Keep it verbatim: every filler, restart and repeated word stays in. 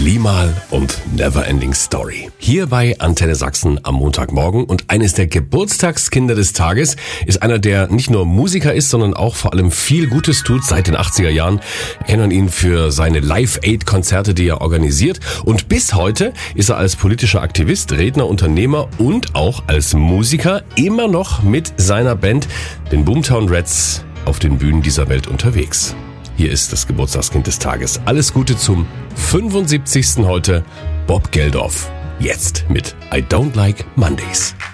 Limahl und Neverending Story. Hier bei Antenne Sachsen am Montagmorgen, und eines der Geburtstagskinder des Tages ist einer, der nicht nur Musiker ist, sondern auch vor allem viel Gutes tut. Seit den achtziger Jahren kennt man ihn für seine Live-Aid-Konzerte, die er organisiert, und bis heute ist er als politischer Aktivist, Redner, Unternehmer und auch als Musiker immer noch mit seiner Band, den Boomtown Rats, auf den Bühnen dieser Welt unterwegs. Hier ist das Geburtstagskind des Tages. Alles Gute zum fünfundsiebzigsten heute, Bob Geldof. Jetzt mit I Don't Like Mondays.